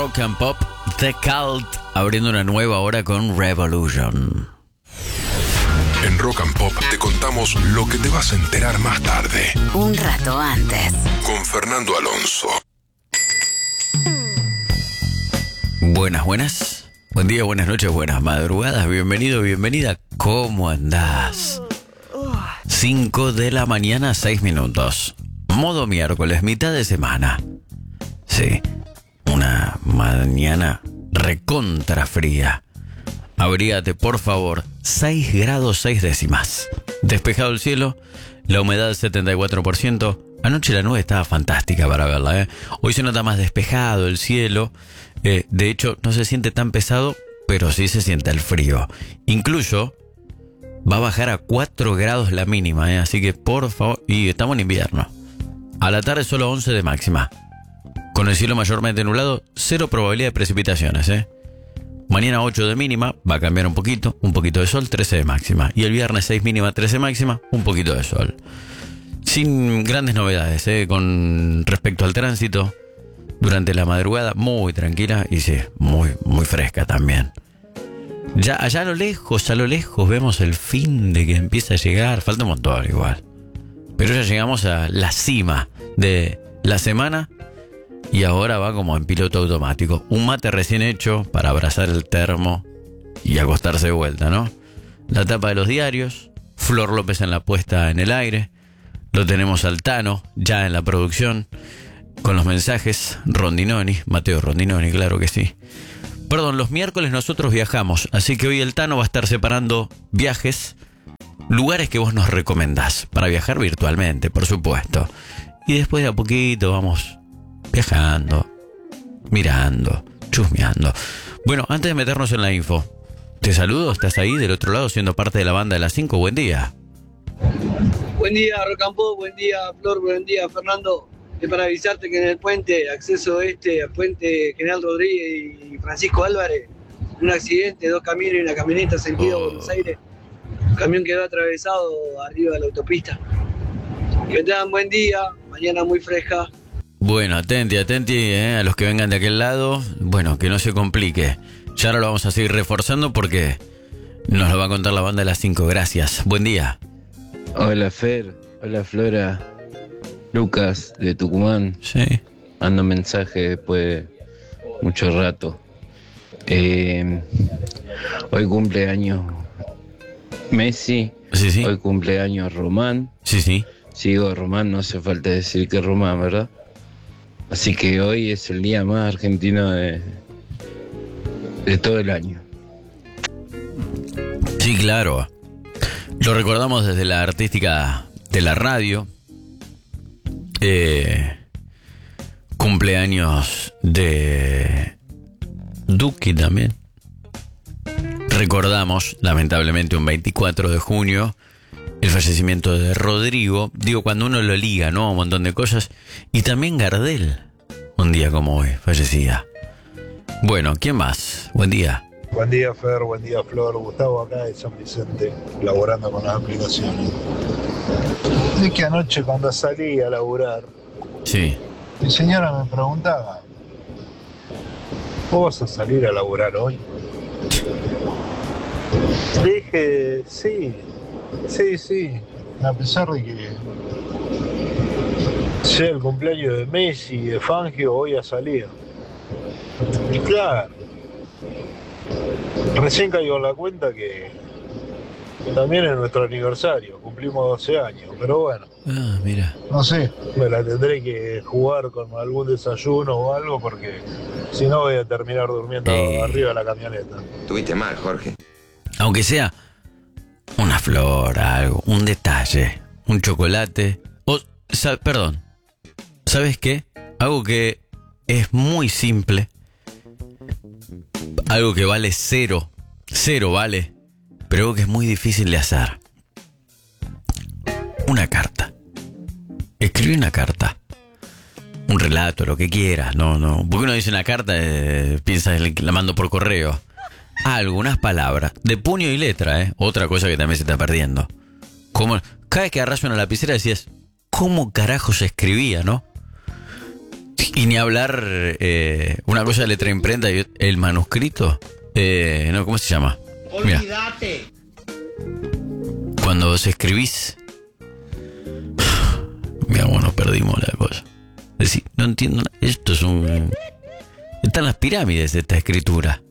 Rock and Pop, The Cult, abriendo una nueva hora con Revolution. En Rock and Pop te contamos lo que te vas a enterar más tarde. Un rato antes. Con Fernando Alonso. Buenas, buenas. Buen día, buenas noches, buenas madrugadas. Bienvenido, bienvenida. ¿Cómo andás? 5 de la mañana, 6 minutos. Modo miércoles, mitad de semana. Sí, una mañana recontra fría. Abrígate, por favor. 6 grados 6 décimas. Despejado el cielo, la humedad del 74%. Anoche la nube estaba fantástica para verla, ¿eh? Hoy se nota más despejado el cielo. De hecho, no se siente tan pesado, pero sí se siente el frío. Incluso va a bajar a 4 grados la mínima, ¿eh? Así que, por favor, y estamos en invierno. A la tarde solo 11 de máxima. Con el cielo mayormente nublado, 0 probabilidad de precipitaciones, ¿eh? Mañana 8 de mínima, va a cambiar un poquito de sol, 13 de máxima. Y el viernes 6 mínima, 13 máxima, un poquito de sol. Sin grandes novedades, con respecto al tránsito. Durante la madrugada, muy tranquila y sí, muy, muy fresca también. Ya allá a lo lejos, vemos el fin de que empieza a llegar. Falta un montón igual. Pero ya llegamos a la cima de la semana. Y ahora va como en piloto automático. Un mate recién hecho para abrazar el termo y acostarse de vuelta, ¿no? La tapa de los diarios. Flor López en la puesta en el aire. Lo tenemos al Tano ya en la producción. Con los mensajes. Rondinoni, Mateo Rondinoni, claro que sí. Perdón, los miércoles nosotros viajamos. Así que hoy el Tano va a estar separando viajes. Lugares que vos nos recomendás. Para viajar virtualmente, por supuesto. Y después de a poquito vamos viajando, mirando, chusmeando. Bueno, antes de meternos en la info, te saludo, estás ahí del otro lado siendo parte de la banda de las 5. Buen día. Buen día, Rock and Pop, buen día, Flor, buen día, Fernando. Es para avisarte que en el puente, acceso al puente General Rodríguez y Francisco Álvarez, un accidente, 2 camiones y una camioneta sentido Buenos Aires. Un camión quedó atravesado arriba de la autopista. Que tengan buen día, mañana muy fresca. Bueno, atenti, a los que vengan de aquel lado. Bueno, que no se complique. Ya ahora lo vamos a seguir reforzando porque nos lo va a contar la banda de las 5. Gracias. Buen día. Hola Fer, hola Flora, Lucas de Tucumán. Sí. Mando mensaje después de mucho rato. Hoy cumpleaños Messi. Sí. Hoy cumpleaños Román. Sí. Sigo Román, no hace falta decir que Román, ¿verdad? Así que hoy es el día más argentino de todo el año. Sí, claro. Lo recordamos desde la artística de la radio. Cumpleaños de Duki también. Recordamos, lamentablemente, un 24 de junio, el fallecimiento de Rodrigo. Digo, cuando uno lo liga, ¿no? Un montón de cosas. Y también Gardel, un día como hoy, fallecía. Bueno, ¿quién más? Buen día. Buen día, Fer, buen día, Flor. Gustavo acá de San Vicente, laborando con las aplicaciones. Es que anoche cuando salí a laburar, Sí. mi señora me preguntaba, ¿vos vas a salir a laburar hoy? Le dije, sí, a pesar de que sea el cumpleaños de Messi y de Fangio, voy a salir. Y claro, recién caigo en la cuenta que también es nuestro aniversario, cumplimos 12 años, pero bueno. Ah, mira. No sé, me la tendré que jugar con algún desayuno o algo porque si no voy a terminar durmiendo arriba de la camioneta. Tuviste mal, Jorge. Aunque sea una flor, algo, un detalle, un chocolate. O, perdón, ¿sabes qué? Algo que es muy simple. Algo que vale cero vale, pero algo que es muy difícil de hacer. Una carta. Escribe una carta. Un relato, lo que quieras. No. Porque uno dice una carta, piensa la mando por correo. Algunas palabras, de puño y letra, Otra cosa que también se está perdiendo. Como, cada vez que agarras una lapicera decías, ¿cómo carajo se escribía, no? Y ni hablar, una cosa de letra imprenta y el manuscrito. No, ¿cómo se llama? Olvídate. Cuando vos escribís. Mira, bueno, perdimos la cosa. Es decir, no entiendo. Esto es un. Están las pirámides de esta escritura.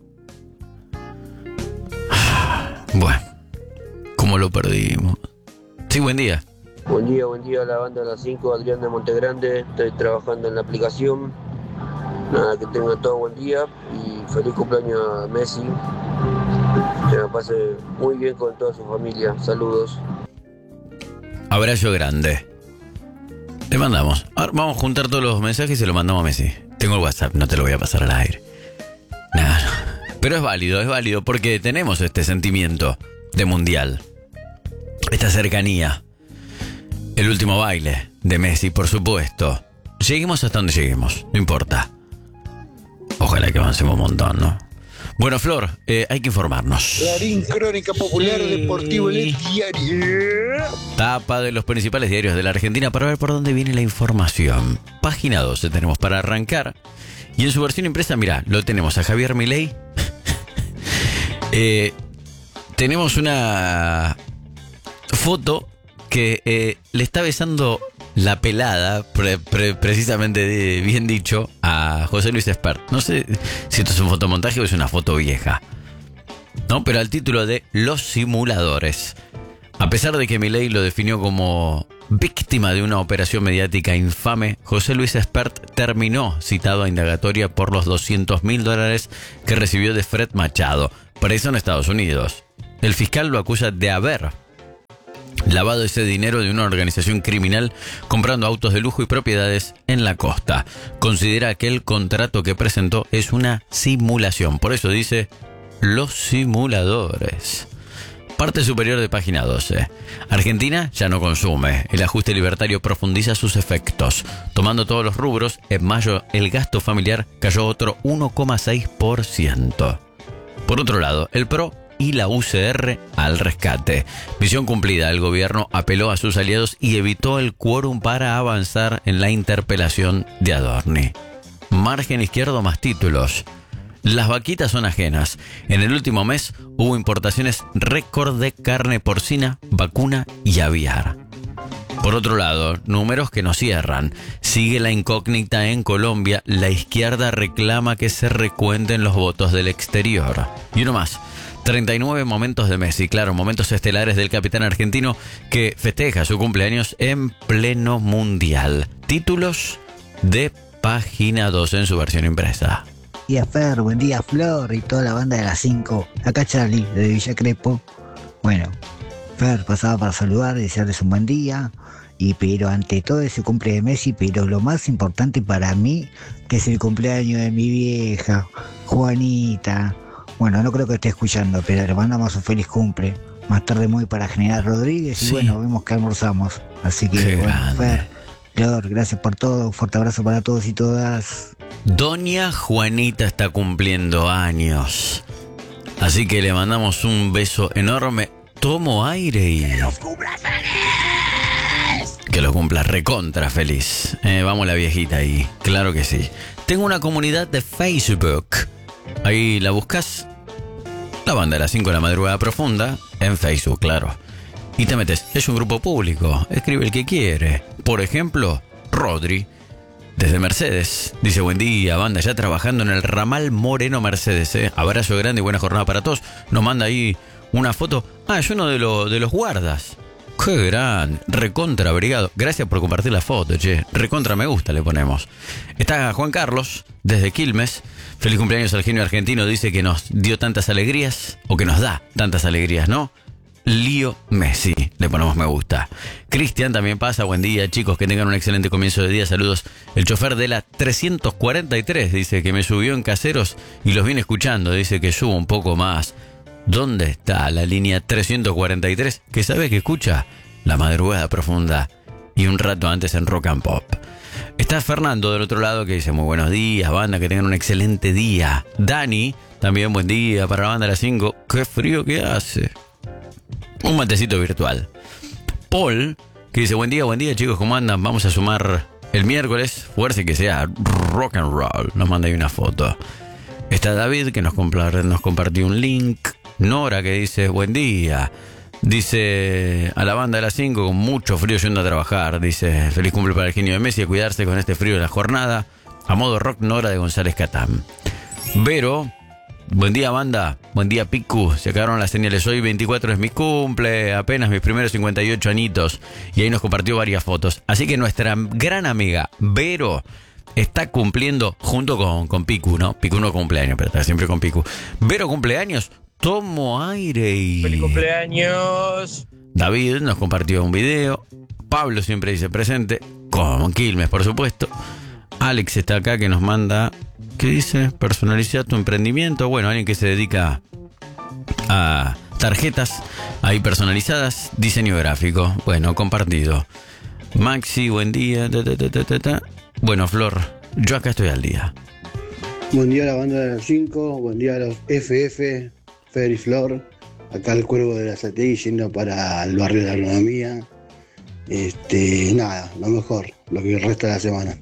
Bueno, ¿cómo lo perdimos? Sí, buen día. Buen día, la banda de las 5, Adrián de Montegrande. Estoy trabajando en la aplicación. Nada, que tengan todo buen día y feliz cumpleaños a Messi. Que me pase muy bien con toda su familia. Saludos. Abrazo grande. Le mandamos. Ahora vamos a juntar todos los mensajes y se los mandamos a Messi. Tengo el WhatsApp, no te lo voy a pasar al aire. Nada, no. Pero es válido porque tenemos este sentimiento de mundial. Esta cercanía. El último baile de Messi, por supuesto. Lleguemos hasta donde lleguemos, no importa. Ojalá que avancemos un montón, ¿no? Bueno, Flor, hay que informarnos. Clarín, Crónica Popular, Deportivo, El Diario. Tapa de los principales diarios de la Argentina para ver por dónde viene la información. Página 12 tenemos para arrancar. Y en su versión impresa, mirá, lo tenemos a Javier Milei. Tenemos una foto que le está besando la pelada, precisamente bien dicho, a José Luis Espert. No sé si esto es un fotomontaje o es una foto vieja, ¿no? Pero al título de Los Simuladores. A pesar de que Milei lo definió como víctima de una operación mediática infame, José Luis Espert terminó citado a indagatoria por los $200.000 que recibió de Fred Machado, preso en Estados Unidos. El fiscal lo acusa de haber lavado ese dinero de una organización criminal comprando autos de lujo y propiedades en la costa. Considera que el contrato que presentó es una simulación. Por eso dice Los Simuladores. Parte superior de página 12. Argentina ya no consume. El ajuste libertario profundiza sus efectos. Tomando todos los rubros, en mayo el gasto familiar cayó otro 1,6%. Por otro lado, el PRO y la UCR al rescate. Misión cumplida. El gobierno apeló a sus aliados y evitó el quórum para avanzar en la interpelación de Adorni. Margen izquierdo más títulos. Las vaquitas son ajenas. En el último mes hubo importaciones récord de carne porcina, vacuna y aviar. Por otro lado, números que no cierran. Sigue la incógnita en Colombia. La izquierda reclama que se recuenten los votos del exterior. Y uno más. 39 momentos de Messi, claro, momentos estelares del capitán argentino que festeja su cumpleaños en pleno mundial. Títulos de página 2 en su versión impresa. Buen día Fer, buen día Flor y toda la banda de las 5. Acá Charlie, de Villa Crespo. Bueno, Fer, pasaba para saludar y desearles un buen día. Pero ante todo ese cumple de Messi, pero lo más importante para mí, que es el cumpleaños de mi vieja, Juanita. Bueno, no creo que esté escuchando, pero le mandamos un feliz cumple. Más tarde muy para General Rodríguez y sí. Bueno, vemos que almorzamos. Así que, Qué bueno, grande. Fer, Flor, gracias por todo. Un fuerte abrazo para todos y todas. Doña Juanita está cumpliendo años. Así que le mandamos un beso enorme. Tomo aire y... ¡Que los cumpla feliz! Que los cumpla recontra feliz. Vamos la viejita ahí. Claro que sí. Tengo una comunidad de Facebook. Ahí la buscas. La banda de las 5 de la madrugada profunda. En Facebook, claro. Y te metes. Es un grupo público. Escribe el que quiere. Por ejemplo, Rodri. Desde Mercedes, dice buen día, banda, ya trabajando en el ramal Moreno Mercedes, abrazo grande y buena jornada para todos. Nos manda ahí una foto. Es uno de los guardas. Qué gran, recontra abrigado. Gracias por compartir la foto, che. Recontra me gusta le ponemos. Está Juan Carlos, desde Quilmes. Feliz cumpleaños al genio argentino, dice que nos dio tantas alegrías, o que nos da tantas alegrías, ¿no? Lío Messi, le ponemos me gusta. Cristian también pasa, buen día chicos, que tengan un excelente comienzo de día, saludos. El chofer de la 343 dice que me subió en Caseros y los viene escuchando, dice que subo un poco más. ¿Dónde está la línea 343? Que sabe que escucha la madrugada profunda y un rato antes en Rock and Pop. Está Fernando del otro lado que dice muy buenos días, banda, que tengan un excelente día. Dani, también buen día para la banda de las 5, qué frío que hace. Un matecito virtual. Paul, que dice buen día chicos, ¿cómo andan? Vamos a sumar el miércoles, fuerza que sea rock and roll. Nos manda ahí una foto. Está David que nos compartió un link. Nora que dice, buen día. Dice, a la banda de las 5 con mucho frío yendo a trabajar. Dice, feliz cumple para el genio de Messi, a cuidarse con este frío de la jornada. A modo rock, Nora de González Catán. Vero, buen día banda, buen día Picu. Se acabaron las señales, hoy 24 es mi cumple, apenas mis primeros 58 añitos. Y ahí nos compartió varias fotos. Así que nuestra gran amiga Vero está cumpliendo junto con Picu, ¿no? Picu no cumpleaños, pero está siempre con Picu. Vero cumpleaños, tomo aire y... ¡Feliz cumpleaños! David nos compartió un video. Pablo siempre dice presente, con Quilmes, por supuesto. Alex está acá que nos manda, ¿qué dice? Personalizar tu emprendimiento. Bueno, alguien que se dedica a tarjetas ahí personalizadas, diseño gráfico. Bueno, compartido. Maxi, buen día. Bueno, Flor, yo acá estoy al día. Buen día a la banda de las 5, buen día a los FF, Fer y Flor. Acá el Cuervo de la Satei yendo para el barrio de la Agronomía. Nada, lo mejor, lo que resta de la semana.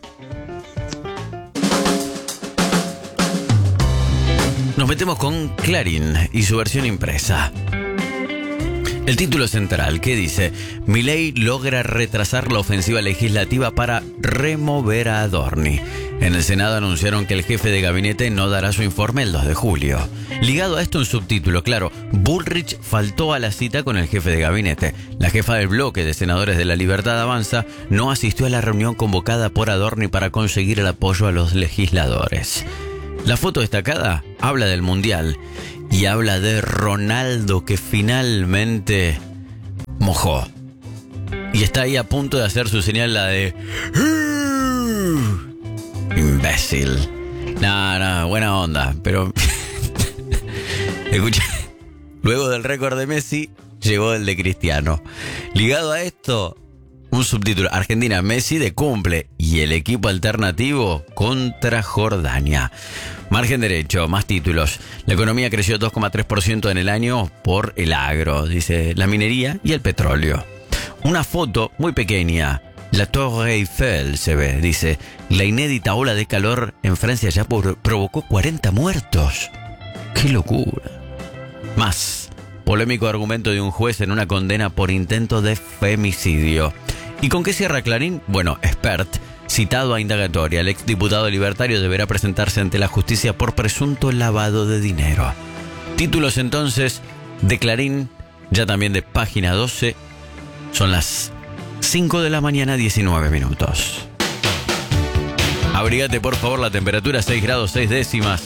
Nos metemos con Clarín y su versión impresa. El título central, ¿qué dice? Milei logra retrasar la ofensiva legislativa para remover a Adorni. En el Senado anunciaron que el jefe de gabinete no dará su informe el 2 de julio. Ligado a esto un subtítulo, claro, Bullrich faltó a la cita con el jefe de gabinete. La jefa del bloque de senadores de La Libertad Avanza no asistió a la reunión convocada por Adorni para conseguir el apoyo a los legisladores. La foto destacada habla del Mundial y habla de Ronaldo que finalmente mojó. Y está ahí a punto de hacer su señal, la de... imbécil. No, buena onda, pero... Escucha, luego del récord de Messi, llegó el de Cristiano. Ligado a esto... un subtítulo, Argentina, Messi de cumple y el equipo alternativo contra Jordania. Margen derecho, más títulos. La economía creció 2,3% en el año por el agro, dice la minería y el petróleo. Una foto muy pequeña, la Torre Eiffel se ve, dice, la inédita ola de calor en Francia ya provocó 40 muertos. ¡Qué locura! Más, polémico argumento de un juez en una condena por intento de femicidio. ¿Y con qué cierra Clarín? Bueno, Expert, citado a indagatoria, el exdiputado libertario deberá presentarse ante la justicia por presunto lavado de dinero. Títulos entonces de Clarín, ya también de página 12, son las 5 de la mañana, 19 minutos. Abrigate por favor, la temperatura 6 grados 6 décimas.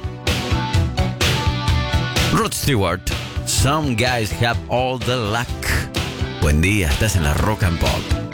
Rod Stewart, Some Guys Have All the Luck. Buen día, estás en la Rock and Pop.